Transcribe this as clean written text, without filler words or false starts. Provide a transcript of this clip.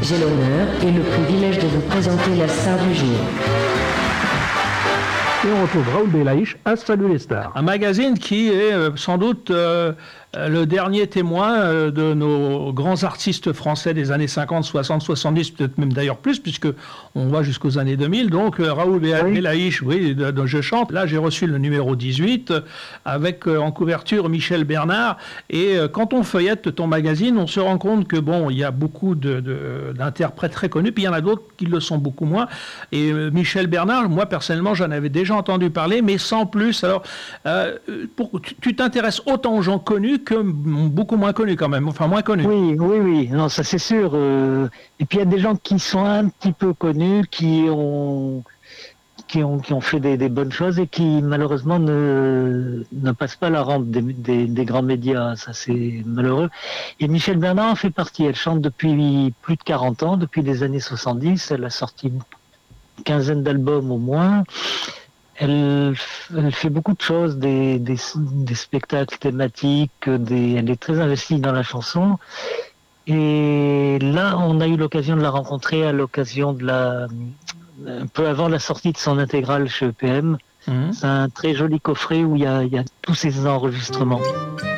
J'ai l'honneur et le privilège de vous présenter la star du jour. Et on retrouve Raoul Belaïch à Salut les stars. Un magazine qui est sans doute le dernier témoin de nos grands artistes français des années 50, 60, 70, peut-être même d'ailleurs plus, puisque on va jusqu'aux années 2000. Donc Raoul Belaïch, oui, dont je chante. Là, j'ai reçu le numéro 18 avec en couverture Michel Bernard. Et quand on feuillette ton magazine, on se rend compte que bon, il y a beaucoup d'interprètes très connus, puis il y en a d'autres qui le sont beaucoup moins. Et Michel Bernard, moi personnellement, j'en avais déjà entendu parler, mais sans plus. Alors, tu t'intéresses autant aux gens connus que beaucoup moins connus quand même, enfin moins connus. Oui, non, ça c'est sûr. Et puis il y a des gens qui sont un petit peu connus, qui ont fait des bonnes choses et qui malheureusement ne passent pas la rampe des grands médias. Ça c'est malheureux. Et Michel Bernard en fait partie. Elle chante depuis plus de 40 ans, depuis les années 70. Elle a sorti une quinzaine d'albums au moins. Elle fait beaucoup de choses, des spectacles thématiques, elle est très investie dans la chanson. Et là, on a eu l'occasion de la rencontrer à l'occasion de un peu avant la sortie de son intégrale chez EPM. C'est un très joli coffret où il y a tous ces enregistrements.